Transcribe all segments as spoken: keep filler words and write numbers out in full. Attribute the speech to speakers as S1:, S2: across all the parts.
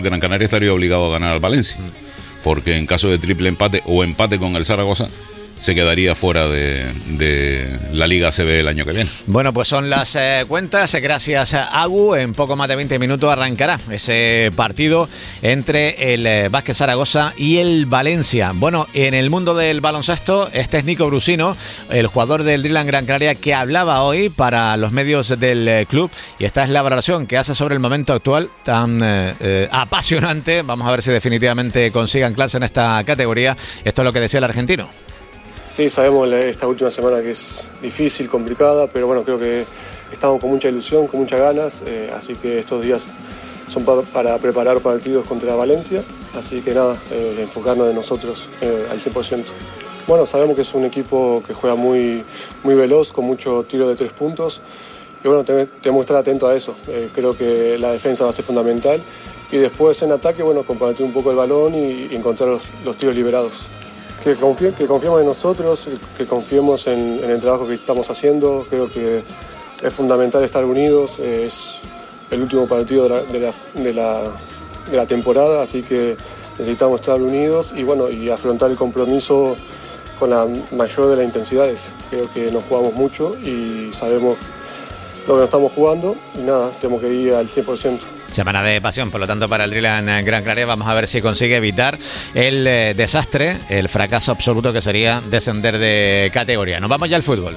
S1: Gran Canaria estaría obligado a ganar al Valencia, porque en caso de triple empate o empate con el Zaragoza, se quedaría fuera de, de la Liga A C B el año que viene.
S2: Bueno, pues son las eh, cuentas. Gracias a Agu. En poco más de veinte minutos arrancará ese partido entre el eh, Vázquez Zaragoza y el Valencia. Bueno, en el mundo del baloncesto, este es Nico Brusino, el jugador del Driland Gran Canaria, que hablaba hoy para los medios del eh, club, y esta es la valoración que hace sobre el momento actual tan eh, eh, apasionante. Vamos a ver si definitivamente consigue anclarse en esta categoría. Esto es lo que decía el argentino.
S3: Sí, sabemos esta última semana que es difícil, complicada, pero bueno, creo que estamos con mucha ilusión, con muchas ganas, eh, así que estos días son pa para preparar partidos contra Valencia, así que nada, eh, enfocarnos en nosotros eh, al cien por ciento. Bueno, sabemos que es un equipo que juega muy, muy veloz, con mucho tiro de tres puntos, y bueno, tenemos que estar atentos a eso. Eh, creo que la defensa va a ser fundamental, y después en ataque, bueno, compartir un poco el balón y, y encontrar los, los tiros liberados. Que, confie, que confiemos en nosotros, que confiemos en, en el trabajo que estamos haciendo. Creo que es fundamental estar unidos, es el último partido de la, de la, de la, de la temporada, así que necesitamos estar unidos y, bueno, y afrontar el compromiso con la mayor de las intensidades. Creo que nos jugamos mucho y sabemos lo que nos estamos jugando y nada, tenemos que ir al cien por ciento.
S2: Semana de pasión, por lo tanto, para el Driland Gran Canaria. Vamos a ver si consigue evitar el eh, desastre, el fracaso absoluto que sería descender de categoría. Nos vamos ya al fútbol.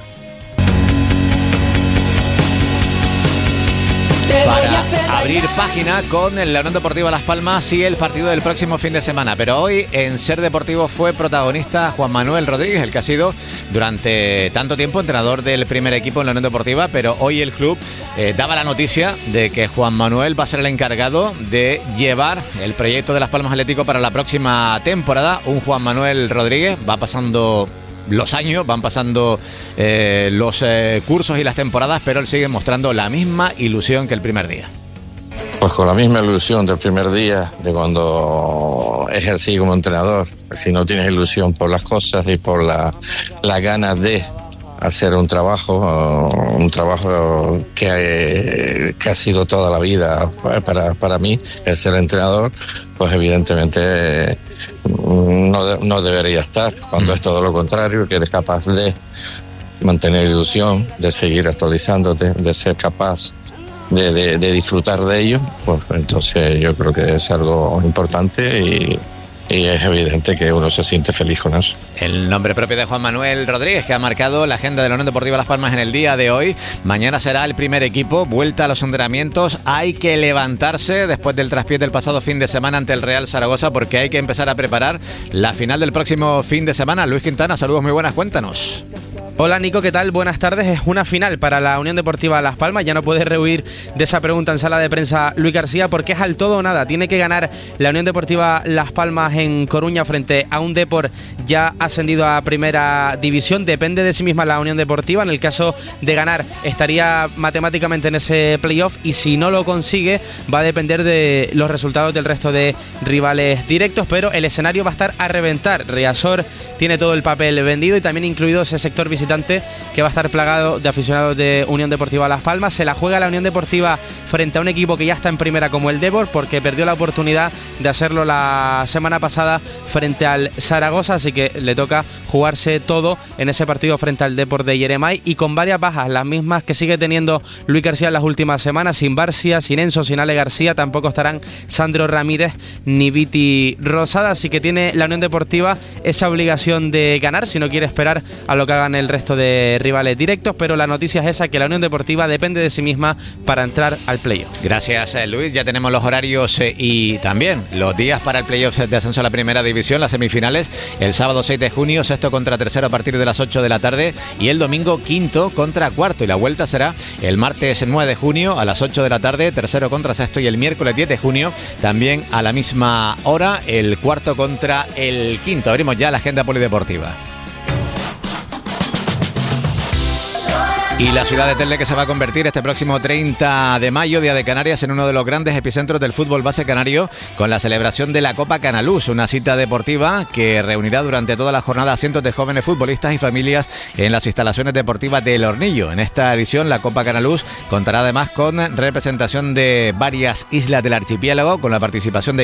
S2: Para abrir página con el Unión Deportiva Las Palmas y el partido del próximo fin de semana. Pero hoy en Ser Deportivo fue protagonista Juan Manuel Rodríguez, el que ha sido durante tanto tiempo entrenador del primer equipo en la Unión Deportiva, pero hoy el club eh, daba la noticia de que Juan Manuel va a ser el encargado de llevar el proyecto de Las Palmas Atlético para la próxima temporada. Un Juan Manuel Rodríguez va pasando los años, van pasando eh, los eh, cursos y las temporadas, pero él sigue mostrando la misma ilusión que el primer día.
S4: Pues con la misma ilusión del primer día, de cuando ejercí como entrenador. Si no tienes ilusión por las cosas y por la, la ganas de hacer un trabajo, un trabajo que, que ha sido toda la vida para, para mí, el ser entrenador, pues evidentemente no, no debería estar, cuando es todo lo contrario, que eres capaz de mantener ilusión, de seguir actualizándote, de ser capaz de, de, de disfrutar de ello, pues entonces yo creo que es algo importante y Y es evidente que uno se siente feliz con eso.
S2: El nombre propio de Juan Manuel Rodríguez, que ha marcado la agenda de la Unión Deportiva Las Palmas en el día de hoy. Mañana será el primer equipo, vuelta a los entrenamientos. Hay que levantarse después del traspié del pasado fin de semana ante el Real Zaragoza, porque hay que empezar a preparar la final del próximo fin de semana. Luis Quintana, saludos muy buenas, cuéntanos.
S5: Hola Nico, ¿qué tal? Buenas tardes. Es una final para la Unión Deportiva Las Palmas. Ya no puede rehuir de esa pregunta en sala de prensa Luis García, porque es al todo o nada. Tiene que ganar la Unión Deportiva Las Palmas en Coruña frente a un Depor ya ascendido a primera división. Depende de sí misma la Unión Deportiva. En el caso de ganar, estaría matemáticamente en ese playoff, y si no lo consigue, va a depender de los resultados del resto de rivales directos, pero el escenario va a estar a reventar. Riazor tiene todo el papel vendido, y también incluido ese sector visitante que va a estar plagado de aficionados de Unión Deportiva Las Palmas. Se la juega la Unión Deportiva frente a un equipo que ya está en primera como el Depor, porque perdió la oportunidad de hacerlo la semana pasada frente al Zaragoza, así que le toca jugarse todo en ese partido frente al Depor de Yeremay, y con varias bajas, las mismas que sigue teniendo Luis García en las últimas semanas. Sin Barcia, sin Enzo, sin Ale García, tampoco estarán Sandro Ramírez ni Viti Rosada, así que tiene la Unión Deportiva esa obligación de ganar si no quiere esperar a lo que hagan el resto de rivales directos. Pero la noticia es esa, que la Unión Deportiva depende de sí misma para entrar al playoff.
S2: Gracias, Luis. Ya tenemos los horarios eh, y también los días para el playoff de ascenso a la primera división, las semifinales, el sábado seis de junio, sexto contra tercero a partir de las ocho de la tarde, y el domingo quinto contra cuarto, y la vuelta será el martes nueve de junio a las ocho de la tarde, tercero contra sexto, y el miércoles diez de junio también a la misma hora, el cuarto contra el quinto. Abrimos ya la agenda polideportiva. Y la ciudad de Telde, que se va a convertir este próximo treinta de mayo, Día de Canarias, en uno de los grandes epicentros del fútbol base canario, con la celebración de la Copa Canaluz, una cita deportiva que reunirá durante toda la jornada a cientos de jóvenes futbolistas y familias en las instalaciones deportivas del Hornillo. En esta edición, la Copa Canaluz contará además con representación de varias islas del archipiélago, con la participación de